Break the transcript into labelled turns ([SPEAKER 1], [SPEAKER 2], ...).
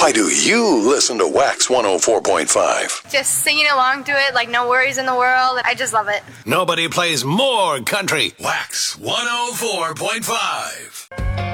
[SPEAKER 1] Why do you listen to Wax 104.5?
[SPEAKER 2] Just singing along to it like no worries in the world. I just love it.
[SPEAKER 3] Nobody plays more country. Wax 104.5.